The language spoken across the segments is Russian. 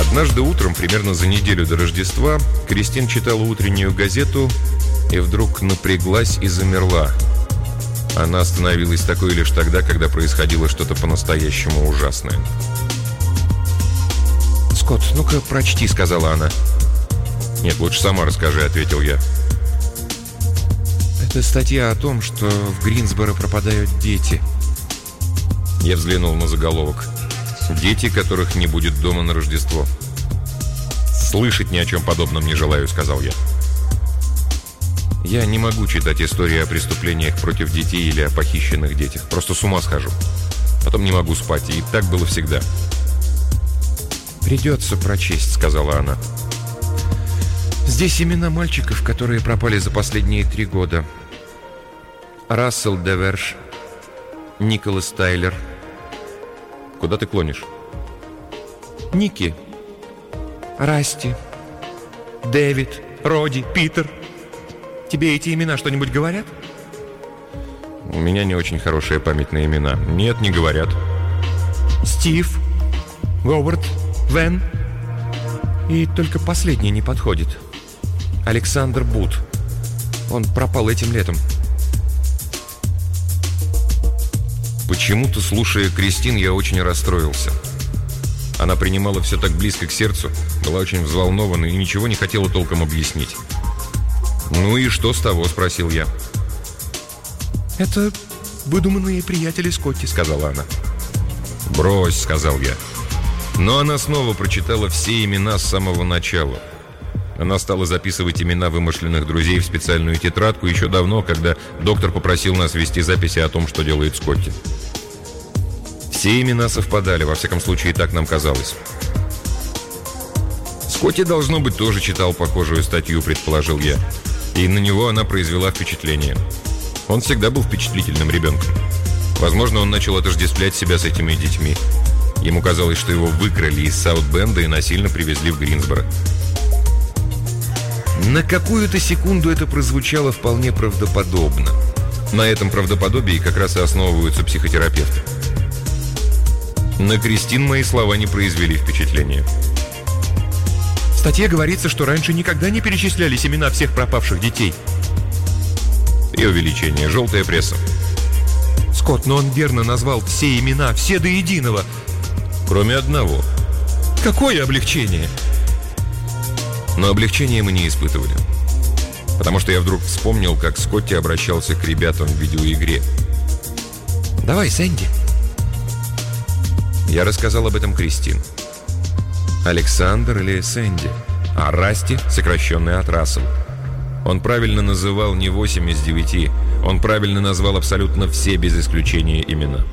Однажды утром, примерно за неделю до Рождества, Кристин читала утреннюю газету и вдруг напряглась и замерла. Она становилась такой лишь тогда, когда происходило что-то по-настоящему ужасное. «Скотт, ну-ка прочти», — сказала она. «Нет, лучше сама расскажи», — ответил я. «Это статья о том, что в Гринсборо пропадают дети». Я взглянул на заголовок. «Дети, которых не будет дома на Рождество». «Слышать ни о чем подобном не желаю», — сказал я. «Я не могу читать истории о преступлениях против детей или о похищенных детях. Просто с ума схожу. Потом не могу спать, и так было всегда». «Придется прочесть», — сказала она. «Здесь имена мальчиков, которые пропали за последние 3 года. Рассел Деверш, Николас Тайлер». «Куда ты клонишь?» «Ники, Расти, Дэвид, Роди, Питер. Тебе эти имена что-нибудь говорят?» «У меня не очень хорошая память на имена». «Нет, не говорят». «Стив, Говард, Вен. И только последний не подходит. Александр Бут. Он пропал этим летом». Почему-то, слушая Кристин, я очень расстроился. Она принимала все так близко к сердцу, была очень взволнована и ничего не хотела толком объяснить. «Ну и что с того?» – спросил я. «Это выдуманные приятели Скотти», – сказала она. «Брось», – сказал я. Но она снова прочитала все имена с самого начала. Она стала записывать имена вымышленных друзей в специальную тетрадку еще давно, когда доктор попросил нас вести записи о том, что делает Скотти. Все имена совпадали, во всяком случае, так нам казалось. Скотти, должно быть, тоже читал похожую статью, предположил я. И на него она произвела впечатление. Он всегда был впечатлительным ребенком. Возможно, он начал отождествлять себя с этими детьми. Ему казалось, что его выкрали из Саут-Бенда и насильно привезли в Гринсборо. На какую-то секунду это прозвучало вполне правдоподобно. На этом правдоподобии как раз и основываются психотерапевты. На Кристин мои слова не произвели впечатления. «В статье говорится, что раньше никогда не перечислялись имена всех пропавших детей». «Ее увеличение, желтая пресса». «Скотт, но он верно назвал все имена, все до единого». «Кроме одного». «Какое облегчение?» Но облегчения мы не испытывали. Потому что я вдруг вспомнил, как Скотти обращался к ребятам в видеоигре. «Давай, Сэнди». Я рассказал об этом Кристин. Александр или Сэнди, а Расти, сокращенный от Рассел. Он правильно называл не 8 из 9. Он правильно назвал абсолютно все, без исключения, имена.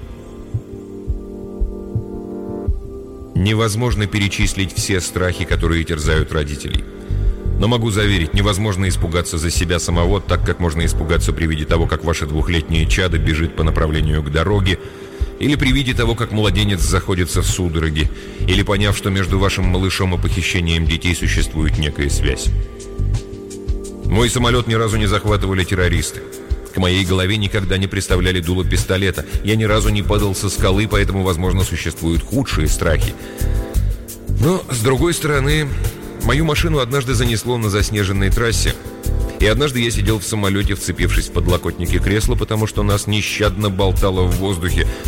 Невозможно перечислить все страхи, которые терзают родителей. Но могу заверить, невозможно испугаться за себя самого, так как можно испугаться при виде того, как ваше 2-летнее чадо бежит по направлению к дороге, или при виде того, как младенец заходится в судороги, или поняв, что между вашим малышом и похищением детей существует некая связь. Мой самолет ни разу не захватывали террористы. К моей голове никогда не приставляли дуло пистолета. Я ни разу не падал со скалы, поэтому, возможно, существуют худшие страхи. Но, с другой стороны, мою машину однажды занесло на заснеженной трассе. И однажды я сидел в самолете, вцепившись в подлокотники кресла, потому что нас нещадно болтало в воздухе,